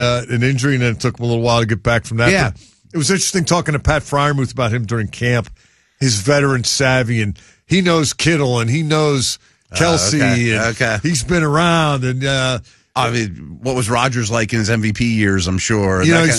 an injury, and then it took him a little while to get back from that. Yeah. But it was interesting talking to Pat Fryermuth about him during camp, his veteran savvy, and he knows Kittle, and he knows Kelsey, and he's been around, and I mean, what was Rodgers like in his MVP years, I'm sure. You know,